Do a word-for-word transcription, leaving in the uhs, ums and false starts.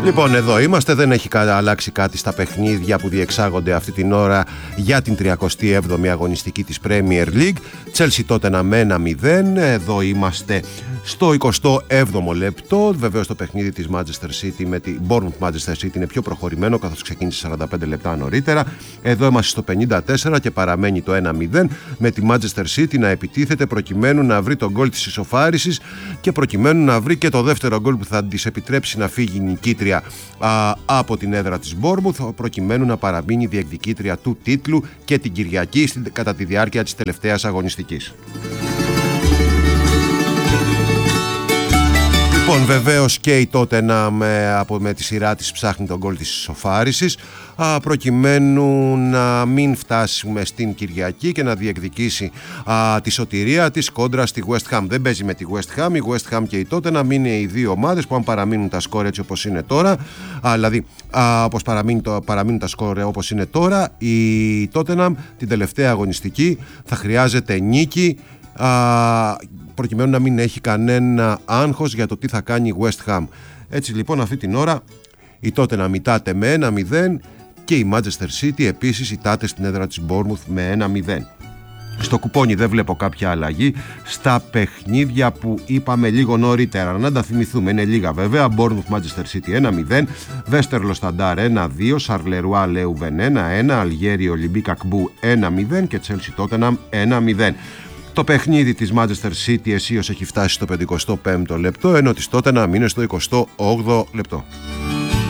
Λοιπόν, εδώ είμαστε, δεν έχει αλλάξει κάτι στα παιχνίδια που διεξάγονται αυτή την ώρα για την τριακοστή έβδομη αγωνιστική της Premier League. Chelsea Tottenham ένα μηδέν, εδώ είμαστε στο εικοστό έβδομο λεπτό. Βεβαίως το παιχνίδι της Manchester City με την Bournemouth Manchester City είναι πιο προχωρημένο, καθώς ξεκίνησε σαράντα πέντε λεπτά νωρίτερα. Εδώ είμαστε στο πενήντα τέσσερα και παραμένει το ένα μηδέν, με τη Manchester City να επιτίθεται προκειμένου να βρει τον γκολ της ισοφάρισης και προκειμένου να βρει και το δεύτερο γκολ που θα της επιτρέψει να φύγει νικήτρια α, από την έδρα της Bournemouth, προκειμένου να παραμείνει διεκδικήτρια του τίτλου και την Κυριακή κατά τη διάρκεια της τελευταίας αγωνιστικής. Λοιπόν, βεβαίως και η Tottenham με, από, με τη σειρά της ψάχνει τον γκολ της ισοφάρισης, α, προκειμένου να μην φτάσουμε στην Κυριακή και να διεκδικήσει α, τη σωτηρία της κόντρα στη West Ham. Δεν παίζει με τη West Ham, η West Ham και η Tottenham είναι οι δύο ομάδες που αν παραμείνουν τα σκόρ έτσι όπως είναι τώρα, α, δηλαδή α, όπως παραμείνουν, το, παραμείνουν τα σκόρ όπως είναι τώρα, η Tottenham την τελευταία αγωνιστική θα χρειάζεται νίκη α, προκειμένου να μην έχει κανένα άγχος για το τι θα κάνει η West Ham. Έτσι λοιπόν αυτή την ώρα η Tottenham ητάται με ένα μηδέν και η Manchester City επίσης ητάται στην έδρα της Bournemouth με ένα μηδέν. Στο κουπόνι δεν βλέπω κάποια αλλαγή στα παιχνίδια που είπαμε λίγο νωρίτερα. Να τα θυμηθούμε, είναι λίγα βέβαια. Bournemouth Manchester City ένα μηδέν, Βέστερλο Σταντάρ ένα δύο, Σαρλερουά Λέουβεν ένα ένα, Αλγέρι Ολυμπίκ Ακμπού ένα μηδέν και Chelsea Tottenham ένα μηδέν. Το παιχνίδι της Manchester City αισίως έχει φτάσει στο πενηκοστό πέμπτο λεπτό, ενώ της Tottenham είναι στο εικοστό όγδοο λεπτό.